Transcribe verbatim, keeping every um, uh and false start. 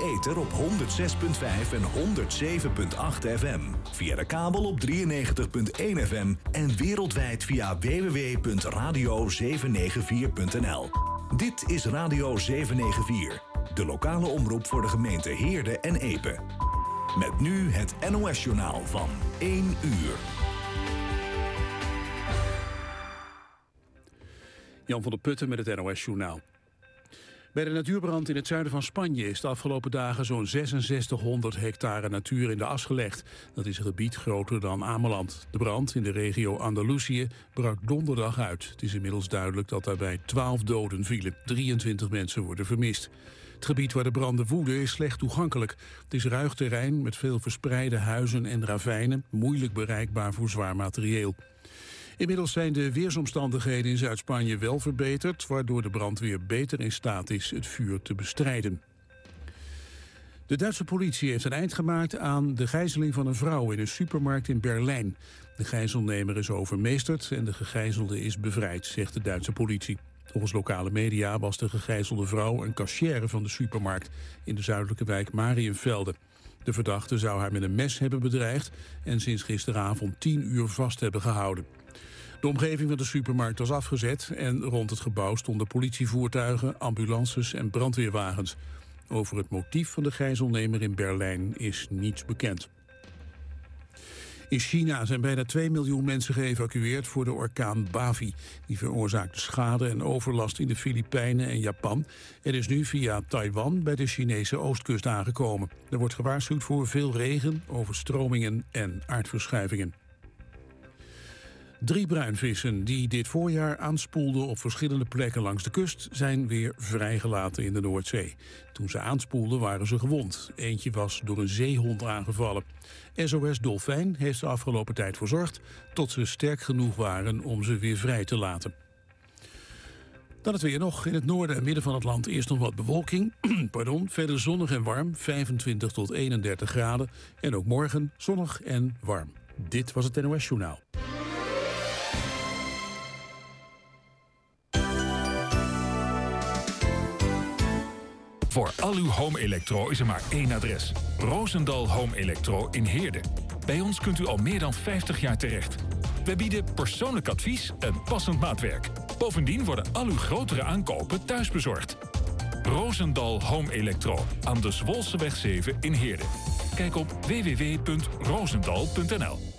ether op honderd zes komma vijf en honderd zeven komma acht F M. Via de kabel op drieënnegentig komma één F M en wereldwijd via w w w punt radio zeven negen vier punt n l. Dit is Radio zeven negen vier, de lokale omroep voor de gemeente Heerde en Epe. Met nu het N O S-journaal van één uur. Jan van der Putten met het N O S-journaal. Bij de natuurbrand in het zuiden van Spanje is de afgelopen dagen zo'n zesenzestighonderd hectare natuur in de as gelegd. Dat is een gebied groter dan Ameland. De brand in de regio Andalusië brak donderdag uit. Het is inmiddels duidelijk dat daarbij twaalf doden vielen. drieëntwintig mensen worden vermist. Het gebied waar de branden woeden is slecht toegankelijk. Het is ruig terrein met veel verspreide huizen en ravijnen, moeilijk bereikbaar voor zwaar materieel. Inmiddels zijn de weersomstandigheden in Zuid-Spanje wel verbeterd, waardoor de brandweer beter in staat is het vuur te bestrijden. De Duitse politie heeft een eind gemaakt aan de gijzeling van een vrouw in een supermarkt in Berlijn. De gijzelnemer is overmeesterd en de gegijzelde is bevrijd, zegt de Duitse politie. Volgens lokale media was de gegijzelde vrouw een kassière van de supermarkt in de zuidelijke wijk Mariënvelde. De verdachte zou haar met een mes hebben bedreigd en sinds gisteravond tien uur vast hebben gehouden. De omgeving van de supermarkt was afgezet en rond het gebouw stonden politievoertuigen, ambulances en brandweerwagens. Over het motief van de gijzelnemer in Berlijn is niets bekend. In China zijn bijna twee miljoen mensen geëvacueerd voor de orkaan Bavi. Die veroorzaakte schade en overlast in de Filipijnen en Japan en is nu via Taiwan bij de Chinese oostkust aangekomen. Er wordt gewaarschuwd voor veel regen, overstromingen en aardverschuivingen. Drie bruinvissen die dit voorjaar aanspoelden op verschillende plekken langs de kust zijn weer vrijgelaten in de Noordzee. Toen ze aanspoelden waren ze gewond. Eentje was door een zeehond aangevallen. S O S Dolfijn heeft de afgelopen tijd verzorgd tot ze sterk genoeg waren om ze weer vrij te laten. Dan het weer nog. In het noorden en midden van het land eerst nog wat bewolking. Pardon, verder zonnig en warm, vijfentwintig tot eenendertig graden. En ook morgen zonnig en warm. Dit was het N O S-journaal. Voor al uw home-elektro is er maar één adres. Roosendal Home Electro in Heerde. Bij ons kunt u al meer dan vijftig jaar terecht. We bieden persoonlijk advies en passend maatwerk. Bovendien worden al uw grotere aankopen thuisbezorgd. Roosendal Home Electro aan de Zwolseweg zeven in Heerde. Kijk op w w w punt roosendal punt n l.